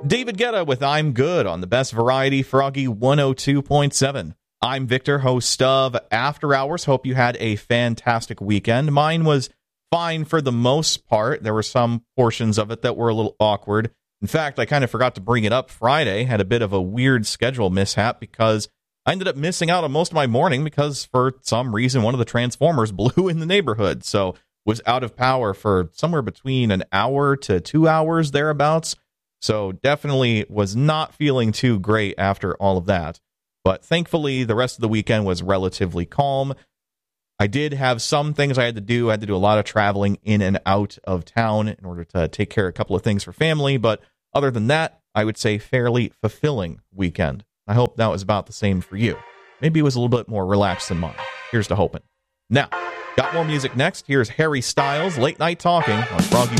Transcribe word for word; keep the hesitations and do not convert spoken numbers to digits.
David Guetta with I'm Good on the Best Variety, Froggy one oh two point seven. I'm Victor, host of After Hours. Hope you had a fantastic weekend. Mine was fine for the most part. There were some portions of it that were a little awkward. In fact, I kind of forgot to bring it up Friday. Had a bit of a weird schedule mishap because I ended up missing out on most of my morning because for some reason one of the transformers blew in the neighborhood. So was out of power for somewhere between an hour to two hours thereabouts. So definitely was not feeling too great after all of that. But thankfully, the rest of the weekend was relatively calm. I did have some things I had to do. I had to do a lot of traveling in and out of town in order to take care of a couple of things for family. But other than that, I would say fairly fulfilling weekend. I hope that was about the same for you. Maybe it was a little bit more relaxed than mine. Here's to hoping. Now, got more music next. Here's Harry Styles, Late Night Talking on Froggy